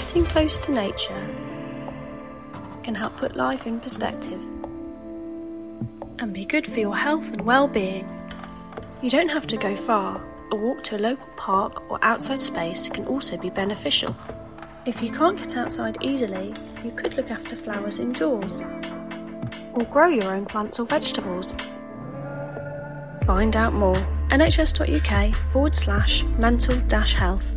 getting close to nature can help put life in perspective and be good for your health and well-being. You don't have to go far. A walk to a local park or outside space can also be beneficial. If you can't get outside easily, you could look after flowers indoors or grow your own plants or vegetables. Find out more. nhs.uk/mental-health